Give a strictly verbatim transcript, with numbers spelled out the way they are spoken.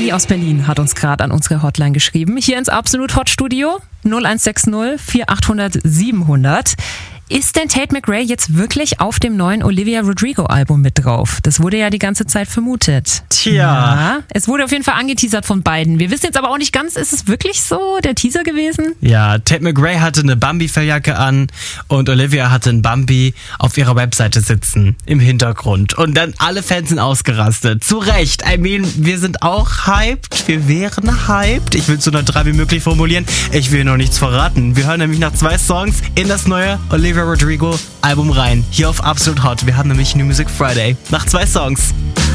Andi aus Berlin hat uns gerade an unsere Hotline geschrieben. Hier ins Absolut Hot Studio null eins sechs null vier acht null null sieben null null. Ist denn Tate McRae jetzt wirklich auf dem neuen Olivia Rodrigo-Album mit drauf? Das wurde ja die ganze Zeit vermutet. Tja. Ja, es wurde auf jeden Fall angeteasert von beiden. Wir wissen jetzt aber auch nicht ganz, ist es wirklich so der Teaser gewesen? Ja, Tate McRae hatte eine Bambi-Felljacke an und Olivia hatte einen Bambi auf ihrer Webseite sitzen, im Hintergrund. Und dann alle Fans sind ausgerastet. Zu Recht. I mean, wir sind auch hyped. Wir wären hyped. Ich will es so neutral wie möglich formulieren. Ich will noch nichts verraten. Wir hören nämlich nach zwei Songs in das neue Olivia Rodrigo Album rein. Hier auf Absolut Hot. Wir haben nämlich New Music Friday. Nach zwei Songs.